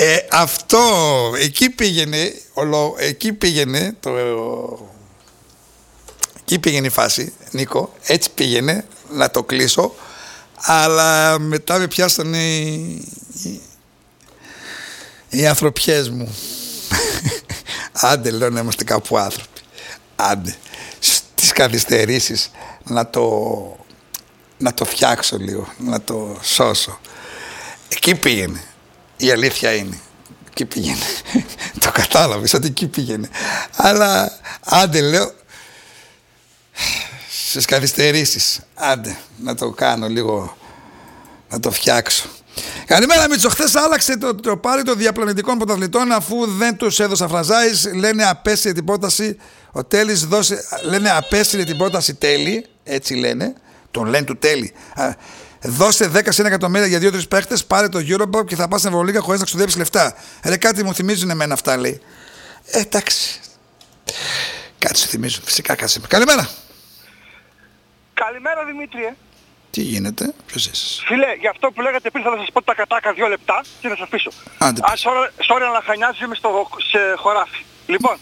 Αυτό, εκεί πήγαινε εκεί πήγαινε η φάση, Νίκο, έτσι πήγαινε, να το κλείσω, αλλά μετά με πιάσανε οι ανθρωπιές μου. Άντε, λέω, να είμαστε κάπου άνθρωποι. Άντε, στις καθυστερήσεις να το φτιάξω λίγο, να το σώσω. Εκεί πήγαινε. Η αλήθεια είναι. Εκεί πήγαινε. Το κατάλαβες ότι εκεί πήγαινε. Αλλά άντε, λέω, στις καθυστερήσεις, άντε, να το κάνω λίγο, να το φτιάξω. Καλημέρα Μίτσο, χθες άλλαξε το τροπάρι των διαπλανητικών πρωταθλητών αφού δεν τους έδωσα φραζάις. Λένε απέσυρε την πρόταση ο Τέλης, λένε απέσυρε την πρόταση Τέλη, έτσι λένε, τον λένε του Τέλη. Δώσε 10 1 εκατομμύρια για 2-3 παίχτες, πάρε το Euroball και θα πας στην Ευρωλίγα χωρίς να ξοδέψεις λεφτά. Κάτι μου θυμίζουν εμένα αυτά, λέει. Εντάξει. Κάτι σου θυμίζουν, φυσικά κάτσε. Καλημέρα. Καλημέρα Δημήτρη. Τι γίνεται, ποιος είσαι? Φίλε, για αυτό που λέγατε πριν θα σας πω τα κατάκα 2 λεπτά και θα σας αφήσω. Sorry να λαχανιάζεις, είμαι σε χωράφι. Λοιπόν,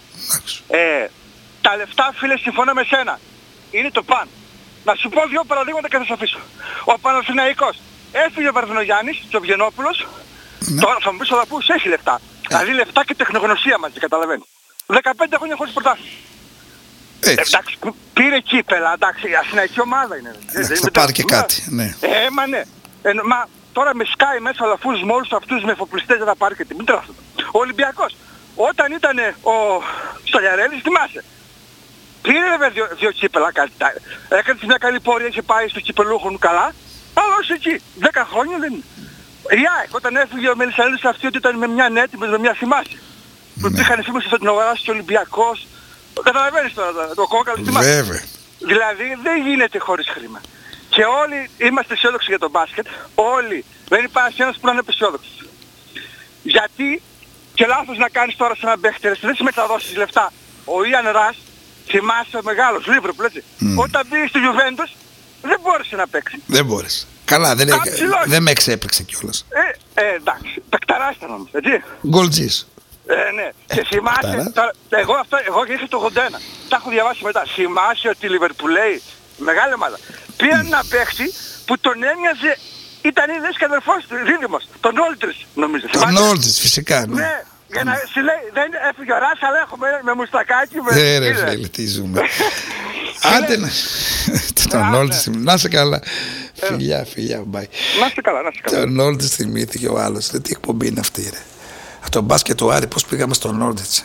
τα λεφτά, φίλε, συμφωνώ με σένα. Είναι το παν. Να σου πω 2 παραδείγματα και θα σας αφήσω. Ο Παναθηναϊκός έφυγε ο Βαρδινογιάννης και ο Βιενόπουλος. Τώρα θα μου πεις ο Δαπούς έχει λεφτά. Δηλαδή λεφτά και τεχνογνωσία μαζί, καταλαβαίνεις. 15 χρόνια χωρίς πρωτάθλημα. Εντάξει, πήρε κύπελα, εντάξει, η Αθηναϊκή ομάδα είναι. Θα πάρει και κάτι, ναι. Μα ναι. Μα τώρα με σκάει μέσα ο Λαφούς με όλους αυτούς με εφοπλιστές δεν θα πάρει και την μήτρα αυτό. Ο Ολυμπιακός, όταν ήταν ο Στολιαρέλης, θυμάσαι. Πήρε βέβαια 2 κύπελα, έκανε μια καλή πορεία, είχε πάει στο κυπελούχον καλά, αλλά όχι εκεί. 10 χρόνια δεν είναι. Η ΑΕΚ, όταν έφυγε ο Μελισσανίδης αυτή ότι ήταν με μια νέτη, με μια θυμάσαι. Που είχαν φήμωση ότι την αγοράσει και ο Ολυμπιακός. Καταλαβαίνεις τώρα το κόκαλο στη μάχη. Βέβαια. Δηλαδή δεν γίνεται χωρίς χρήμα. Και όλοι είμαστε αισιόδοξοι για το μπάσκετ. Όλοι. Δεν υπάρχει ένας που να είναι αισιόδοξος. Γιατί και λάθος να κάνεις τώρα σε έναν παίχτη, δεν σημαίνει να δώσεις λεφτά. Ο Ιαν Ρας, θυμάσαι ο μεγάλος, Λίβροπουλ, έτσι. Όταν πήγε στη Juventus δεν μπόρεσε να παίξει. Δεν μπόρεσε. Καλά, δεν με εξέπληξε κιόλας. Εντάξει. Πεκταράς ήταν όμως, έτσι. Γκολτζής. Ναι. Και θυμάσαι, εγώ είχα το 81. Τα έχω διαβάσει μετά. Θυμάσαι ότι η Λιβερπουλέη, μεγάλη ομάδα, πήραν ένα παίχτη που τον έμοιαζε, ήταν είδες και αδερφός του, δίδυμος. Τον Όλτρις νομίζω. Τον Όλτρις, φυσικά. Ναι. Για να σου λέει, δεν έφυγε ο Ράς, αλλά έχουμε με μουστακάκι. Ρε φίλε, τι ζούμε. Άντε να... Τον Όλτρις, να είσαι καλά. Φιλιά, μπάει. Να είσαι καλά. Τον Όλτρις θυμήθηκε ο άλλος. Τι εκπομπή είναι αυτή, ρε. Το μπάσκετ του Άρη, πώς πήγαμε στον Νόρντιτς.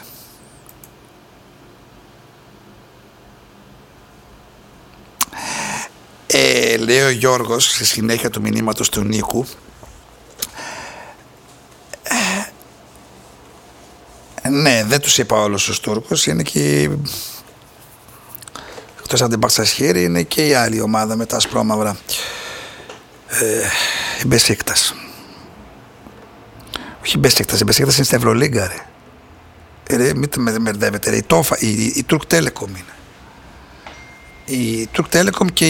Λέει ο Γιώργος στη συνέχεια του μηνύματος του Νίκου, ναι, δεν τους είπα όλους τους Τούρκους, είναι και εκτός από την Μπαξασχήρη είναι και η άλλη ομάδα με τα ασπρόμαυρα, η Μπεσίκτας. Όχι η Μπεσίκτας είναι στην Ευρωλίγκα, ρε. Μην με μπερδεύετε, ρε. Η Τουρκ Τέλεκομ είναι. Η Τουρκ Τέλεκομ και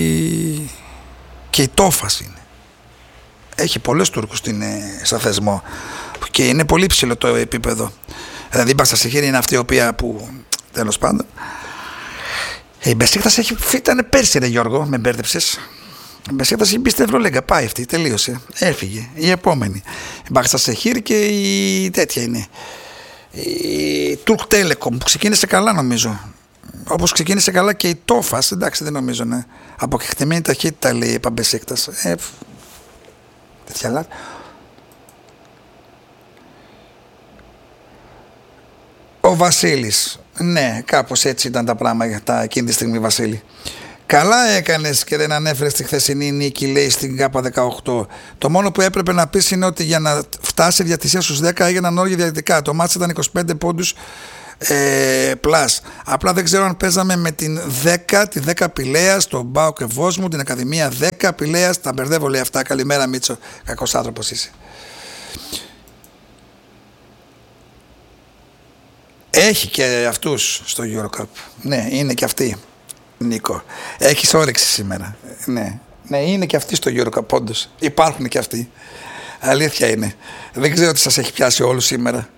η Τόφας είναι. Έχει πολλές Τούρκους σαν θεσμό και είναι πολύ ψηλό το επίπεδο. Δηλαδή η Μπαξασχήρη είναι αυτή η οποία που τέλος πάντων. Η Μπεσίκτας ήταν πέρσι, ρε Γιώργο, με μπέρδεψες. Η Μπεσίκτας έχει μπει στην Ευρωλίγκα, πάει αυτή, τελείωσε, έφυγε. Η επόμενη. Η Μπαξασχήρη και η τέτοια είναι. Η Τουρκ Τέλεκομ που ξεκίνησε καλά νομίζω. Όπως ξεκίνησε καλά και η Τόφας, εντάξει δεν νομίζω, ναι. Αποκεκτημένη ταχύτητα λέει η Μπεσίκτας. Τέτοια λάθη. Ο Βασίλης, ναι, κάπως έτσι ήταν τα πράγματα εκείνη τη στιγμή, Βασίλη. Καλά έκανες και δεν ανέφερες τη χθεσινή νίκη, λέει, στην ΚΑΠΑ18. Το μόνο που έπρεπε να πεις είναι ότι για να φτάσει η διατησία στους 10 έγιναν όλοι διαιτητικά. Το μάτς ήταν 25 πόντους πλάς. Απλά δεν ξέρω αν παίζαμε με την 10, τη 10 Πηλαίας, τον Μπάο και Βόσμου, την Ακαδημία 10 Πηλαίας. Τα μπερδεύω, λέει αυτά. Καλημέρα Μίτσο, κακός άνθρωπος είσαι. Έχει και αυτούς στο EuroCup. Ναι, είναι και αυτοί. Νίκο, έχεις όρεξη σήμερα. Ναι, είναι και αυτοί στο EuroCup, όντως. Υπάρχουν και αυτοί. Αλήθεια είναι. Δεν ξέρω τι σας έχει πιάσει όλους σήμερα.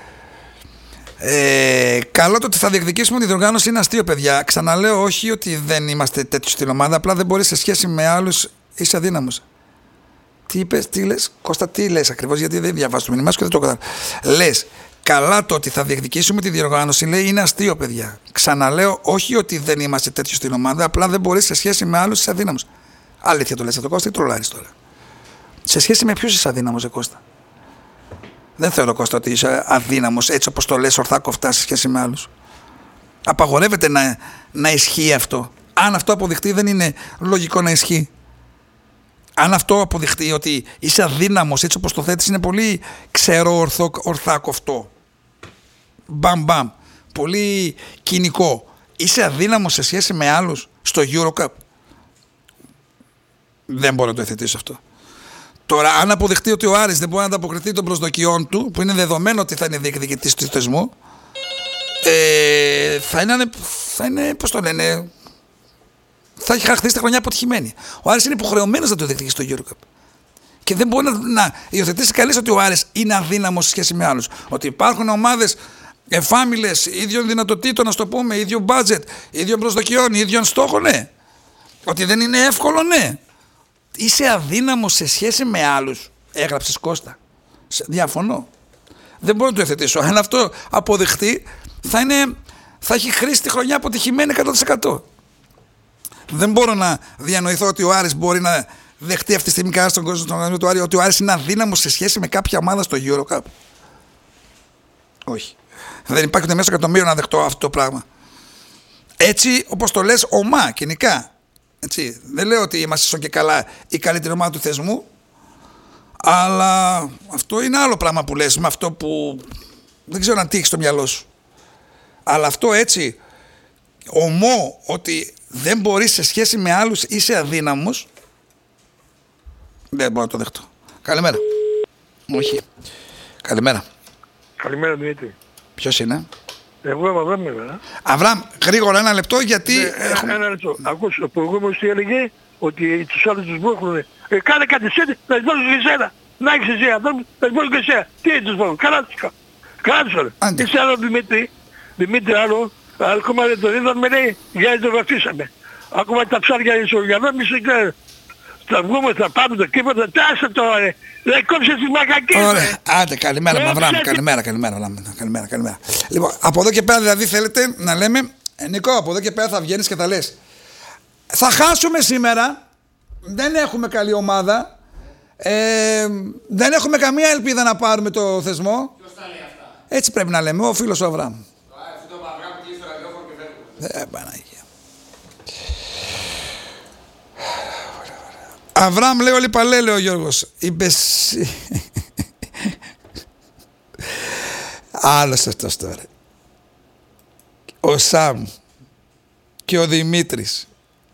Καλό το ότι θα διεκδικήσουμε τη διοργάνωση είναι αστείο, παιδιά. Ξαναλέω, όχι ότι δεν είμαστε τέτοιοι στην ομάδα, απλά δεν μπορεί σε σχέση με άλλους, είσαι αδύναμος. Τι είπες, τι λες, Κώστα, τι λες ακριβώς, γιατί δεν διαβάζω το μήνυμά σου και δεν το κατάλαβα. Λες, καλά το ότι θα διεκδικήσουμε τη διοργάνωση, λέει, είναι αστείο, παιδιά. Ξαναλέω, όχι ότι δεν είμαστε τέτοιοι στην ομάδα, απλά δεν μπορεί σε σχέση με άλλους, είσαι αδύναμος. Αλήθεια το λες αυτό, Κώστα, ή τρολάρεις τώρα? Σε σχέση με ποιους είσαι αδύναμος, Κώστα? Δεν θεωρώ, Κώστα, ότι είσαι αδύναμος έτσι όπως το λες ορθά κοφτά σε σχέση με άλλους. Απαγορεύεται να ισχύει αυτό. Αν αυτό αποδειχτεί, δεν είναι λογικό να ισχύει. Αν αυτό αποδειχτεί ότι είσαι αδύναμος έτσι όπως το θέτεις, είναι πολύ ξερό, ορθά κοφτό. Μπαμ μπαμ. Πολύ κοινικό. Είσαι αδύναμος σε σχέση με άλλους στο EuroCup. Δεν μπορώ να το εθετήσω αυτό. Τώρα, αν αποδειχτεί ότι ο Άρης δεν μπορεί να ανταποκριθεί των προσδοκιών του, που είναι δεδομένο ότι θα είναι διεκδικητής του θεσμού, θα είναι, πώς το λένε, θα έχει χαχθεί στη χρονιά αποτυχημένη. Ο Άρης είναι υποχρεωμένος να το διεκδικήσει στο EuroCup. Και δεν μπορεί να υιοθετήσει κανείς ότι ο Άρης είναι αδύναμος σε σχέση με άλλους. Ότι υπάρχουν ομάδες εφάμιλες, ίδιων δυνατοτήτων, να το πούμε, ίδιο budget, ίδιων προσδοκιών, ίδιων στόχων, ναι. Ότι δεν είναι εύκολο, ναι. Είσαι αδύναμος σε σχέση με άλλους, έγραψες, Κώστα. Διαφωνώ. Δεν μπορώ να το εθετήσω. Αν αυτό αποδειχτεί, θα έχει χρήσει τη χρονιά αποτυχημένη 100%. Δεν μπορώ να διανοηθώ ότι ο Άρης μπορεί να δεχτεί αυτή τη στιγμή κανένα στον κόσμο του Άρη ότι ο Άρης είναι αδύναμος σε σχέση με κάποια ομάδα στο EuroCup. Όχι. Δεν υπάρχει ούτε μέσα εκατομμύριο να δεχτώ αυτό το πράγμα. Έτσι, όπως το λες, ομά, κοινικά. Έτσι, δεν λέω ότι είμαστε στο και καλά η καλύτερη ομάδα του θεσμού, αλλά αυτό είναι άλλο πράγμα που λες, με αυτό που δεν ξέρω αν τι έχεις στο μυαλό σου. Αλλά αυτό έτσι, ομό, ότι δεν μπορείς σε σχέση με άλλους, είσαι αδύναμος, δεν μπορώ να το δεχτώ. Καλημέρα. Όχι. Καλημέρα. Καλημέρα, Δημήτρη. Ποιος είναι? Εγώ είμαι Αβραάμ, βέβαια. Αβραάμ, γρήγορα ένα λεπτό, γιατί... Ένα λεπτό. Ακούς, ο προηγούμενος τι έλεγε, ότι τους άλλους τους μπρόχνουν. Κάνε κάτι σέντε, να τους δώσουν και εσένα. Να έχεις εσένα, να τους δώσουν και εσένα. Τι είναι τους μπρόχνουν, καλά τους κάνω. Καλά τους κάνω. Είσαι άλλο Δημήτρη άλλο, ακόμα δεν το δίδαμε, λέει, γιατί το βαφήσαμε. Ακόμα τα ψάρια είναι στο γυαλό, εμείς δεν ξέρουμε. Θα βγούμε, θα πάμε το κήπο, τάσε τώρα, ρε. Δεν κόψε τις μακακές. Ωραία. Άντε, καλημέρα, Αβραάμ. Καλημέρα. Λοιπόν, από εδώ και πέρα δηλαδή θέλετε να λέμε, Νικό, από εδώ και πέρα θα βγαίνεις και θα λες, θα χάσουμε σήμερα, δεν έχουμε καλή ομάδα, δεν έχουμε καμία ελπίδα να πάρουμε το θεσμό. Ποιος τα λέει αυτά? Έτσι πρέπει να λέμε, ο φίλος ο Αβραάμ. Αυτό το Αβραάμ κλείσει το ραδιόφωνο και φεύγουμε. Παναγία. Αβραάμ, λέει όλοι παλέ, λέει ο Γιώργος. Είπες... Άλλος αυτός τώρα. Ο Σαμ και ο Δημήτρης.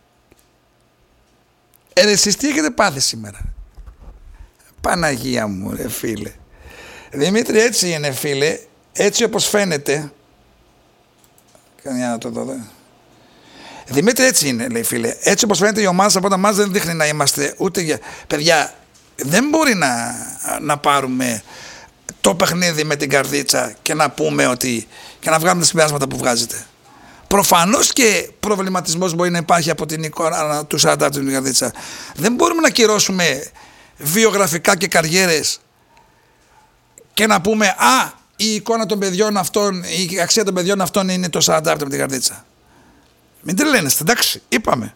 Εσείς τι έχετε πάθει σήμερα? Παναγία μου, ρε φίλε. Δημήτρη, έτσι είναι, φίλε. Έτσι όπως φαίνεται. Κανιά να το δω εδώ. Δημήτρη, έτσι είναι, λέει, φίλε. Έτσι όπως φαίνεται η ομάδα από τα μας δεν δείχνει να είμαστε ούτε για... Παιδιά, δεν μπορεί να πάρουμε το παιχνίδι με την καρδίτσα και να πούμε ότι... και να βγάλουμε τα συμπεράσματα που βγάζετε. Προφανώς και προβληματισμός μπορεί να υπάρχει από την εικόνα του 40 του την καρδίτσα. Δεν μπορούμε να κυρώσουμε βιογραφικά και καριέρες και να πούμε «Α, η εικόνα των παιδιών αυτών, η αξία των παιδιών αυτών είναι το 40 με την καρδίτσα». Μην τρελαίνεστε, εντάξει, είπαμε.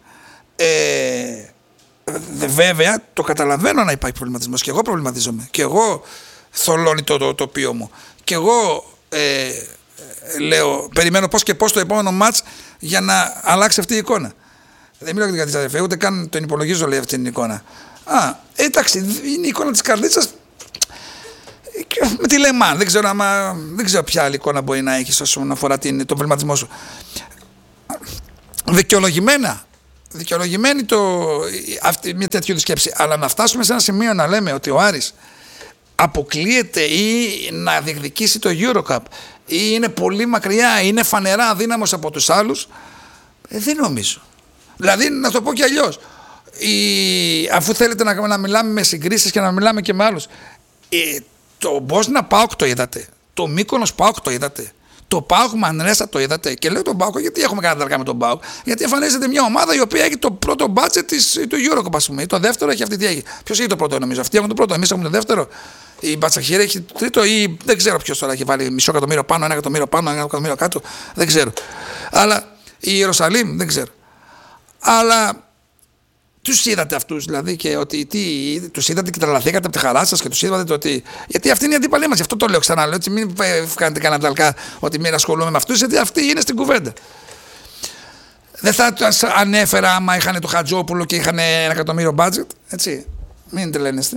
Βέβαια, το καταλαβαίνω να υπάρχει προβληματισμός. Και εγώ προβληματίζομαι. Και εγώ θολώνει το τοπίο μου. Και εγώ λέω, περιμένω πώς και πώς το επόμενο μάτς για να αλλάξει αυτή η εικόνα. Δεν μιλάω για την καρδίτσα, αδερφέ, ούτε καν τον υπολογίζω, λέει, αυτή την εικόνα. Εντάξει, είναι η εικόνα της καρδίτσας. Με τη Λεμάν, δεν ξέρω ποια άλλη εικόνα μπορεί να έχεις όσον αφορά τον προβληματισμό σου. Δικαιολογημένη αυτή μια τέτοιου σκέψη. Αλλά να φτάσουμε σε ένα σημείο να λέμε ότι ο Άρης αποκλείεται ή να διεκδικήσει το EuroCup ή είναι πολύ μακριά, είναι φανερά αδύναμος από τους άλλους, δεν νομίζω. Δηλαδή, να το πω κι αλλιώς, αφού θέλετε να μιλάμε με συγκρίσεις και να μιλάμε και με άλλους, το Μπόσνα ΠΑΟΚ το είδατε, το Μύκονος ΠΑΟΚ το είδατε, το ΠΑΟΚ Μανρέσα το είδατε. Και λέω τον ΠΑΟΚ γιατί έχουμε κανένα ταλκά με τον ΠΑΟΚ? Γιατί εμφανίζεται μια ομάδα η οποία έχει το πρώτο μπάτζετ του Eurocup, ας πούμε, ή το δεύτερο έχει αυτή. Τι έχει? Ποιος έχει το πρώτο? Νομίζω αυτοί έχουν το πρώτο, εμείς έχουμε το δεύτερο. Η Μπατσαχίρη έχει το τρίτο, ή δεν ξέρω ποιος τώρα έχει βάλει μισό εκατομμύριο πάνω, 1 εκατομμύριο πάνω, 1 εκατομμύριο κάτω, δεν ξέρω. Αλλά η Ιερουσαλήμ δεν ξέρω. Αλλά τους είδατε αυτούς, δηλαδή, και ότι τους είδατε και τρελαθήκατε από τη χαρά σας και τους είδατε ότι. Γιατί αυτή είναι η αντίπαλή μας, γι' αυτό το λέω, ξαναλέω. Έτσι, μην κάνετε κανένα ταλκά ότι μην ασχολούμαι με αυτούς, γιατί αυτοί είναι στην κουβέντα. Δεν θα τους ανέφερα άμα είχαν το Χατζόπουλο και είχαν 1 εκατομμύριο budget, έτσι. Μην τρελαίνεστε.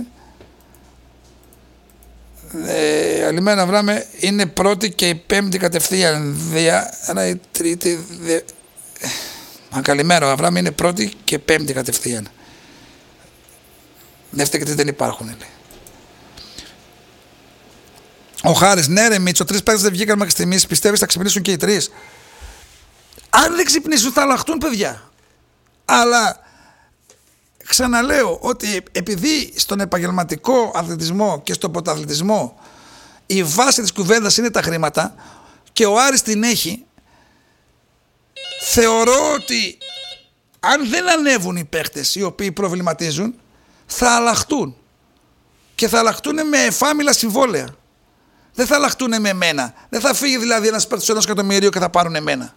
Αλημένα Βράμε είναι πρώτη και η πέμπτη κατευθείαν. Άρα η τρίτη. Καλημέρα, ο Αβράμ είναι πρώτη και πέμπτη κατευθείαν. Δεύτερη και τρίτη δεν υπάρχουν, λέει. Ο Χάρης, ναι ρε Μίτσο, 3 παίκτες δεν βγήκαν μέχρι στιγμής. Πιστεύεις θα ξυπνήσουν και οι 3? Αν δεν ξυπνήσουν θα αλλάχτούν, παιδιά. Αλλά ξαναλέω ότι επειδή στον επαγγελματικό αθλητισμό και στον πρωταθλητισμό η βάση της κουβέντας είναι τα χρήματα και ο Άρης την έχει, θεωρώ ότι αν δεν ανέβουν οι παίχτες οι οποίοι προβληματίζουν, θα αλλάχτούν. Και θα αλλάχτούν με εφάμιλα συμβόλαια. Δεν θα αλλάχτούν με εμένα. Δεν θα φύγει δηλαδή ένας παίχτης 1 εκατομμυρίου και θα πάρουν εμένα.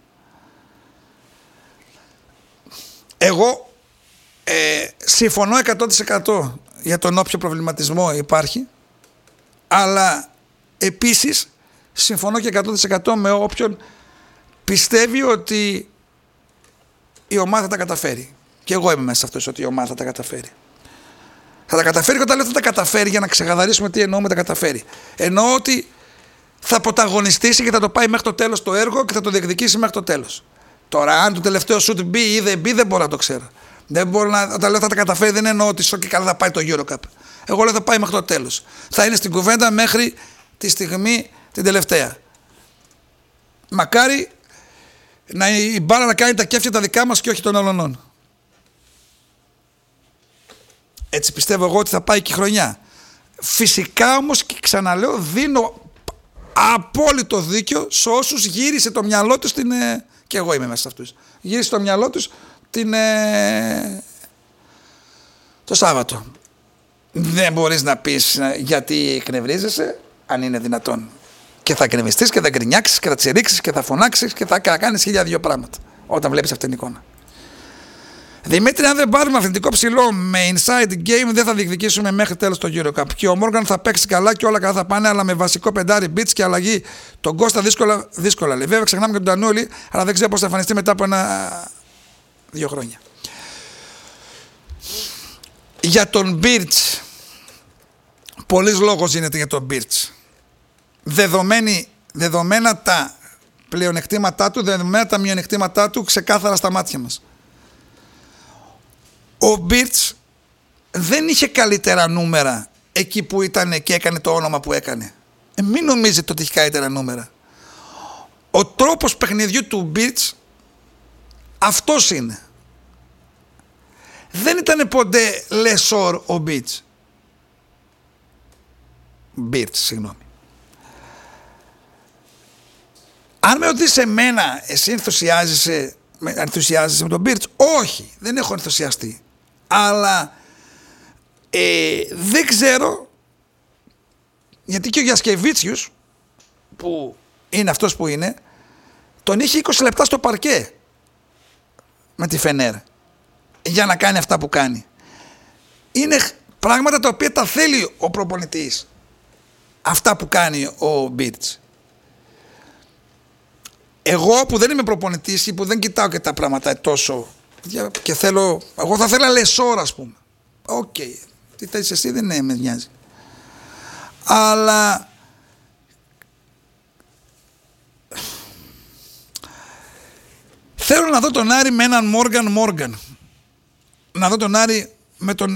Εγώ συμφωνώ 100% για τον όποιο προβληματισμό υπάρχει, αλλά επίσης συμφωνώ και 100% με όποιον πιστεύει ότι η ομάδα θα τα καταφέρει. Και εγώ είμαι μέσα σε αυτός, ότι η ομάδα θα τα καταφέρει. Θα τα καταφέρει, και όταν λέω θα τα καταφέρει, για να ξεκαθαρίσουμε τι εννοούμε τα καταφέρει. Εννοώ ότι θα πρωταγωνιστήσει και θα το πάει μέχρι το τέλος το έργο και θα το διεκδικήσει μέχρι το τέλος. Τώρα, αν το τελευταίο shoot μπει ή δεν μπει, δεν μπορώ να το ξέρω. Δεν μπορώ να. Όταν λέω θα τα καταφέρει, δεν εννοώ ότι και καλά θα πάει το Eurocup. Εγώ λέω θα πάει μέχρι το τέλος. Θα είναι στην κουβέντα μέχρι τη στιγμή την τελευταία. Μακάρι η μπάλα να κάνει τα κέφια τα δικά μας και όχι των αλλωνών. Έτσι πιστεύω εγώ ότι θα πάει και η χρονιά. Φυσικά όμως, και ξαναλέω, δίνω απόλυτο δίκιο σε όσους γύρισε το μυαλό τους και εγώ είμαι μέσα σε αυτούς. Γύρισε το μυαλό τους το Σάββατο. Δεν μπορείς να πεις γιατί εκνευρίζεσαι, αν είναι δυνατόν. Και θα εκνευριστείς και θα γκρινιάξεις και θα τσιρίξεις και θα φωνάξεις και θα κάνεις 1002 πράγματα όταν βλέπεις αυτήν την εικόνα. Δημήτρη, αν δεν πάρουμε αθλητικό ψηλό με inside game, δεν θα διεκδικήσουμε μέχρι τέλος το Eurocup. Και ο Μόργαν θα παίξει καλά και όλα καλά θα πάνε, αλλά με βασικό πεντάρι beats και αλλαγή τον Κώστα δύσκολα λέει. Βέβαια, ξεχνάμε και τον Τανούλη, αλλά δεν ξέρω πώς θα εμφανιστεί μετά από 1-2 χρόνια. Για τον Birch, πολλής λόγος γίνεται για τον Birch. Δεδομένα τα πλεονεκτήματά του, δεδομένα τα μειονεκτήματά του, ξεκάθαρα στα μάτια μας. Ο Birch δεν είχε καλύτερα νούμερα εκεί που ήταν και έκανε το όνομα που έκανε. Μην νομίζετε ότι έχει καλύτερα νούμερα. Ο τρόπος παιχνιδιού του Birch αυτός είναι. Δεν ήταν ποτέ Λεσόρ ο Birch, συγγνώμη. Αν με ρωτήσεις εμένα, εσύ ενθουσιάζεσαι με τον Birch? Όχι, δεν έχω ενθουσιαστεί. Αλλά δεν ξέρω, γιατί και ο Γιασκεβίτσιους, που είναι αυτός που είναι, τον είχε 20 λεπτά στο παρκέ με τη Φενέρ για να κάνει αυτά που κάνει. Είναι πράγματα τα οποία τα θέλει ο προπονητής, αυτά που κάνει ο Birch. Εγώ που δεν είμαι προπονητής ή που δεν κοιτάω και τα πράγματα τόσο και θέλω, εγώ θα θέλα Λεσόρ, ας πούμε. Οκ, τι θέλεις εσύ, δεν με νοιάζει. Αλλά θέλω να δω τον Άρη με έναν Μόργαν. Να δω τον Άρη με τον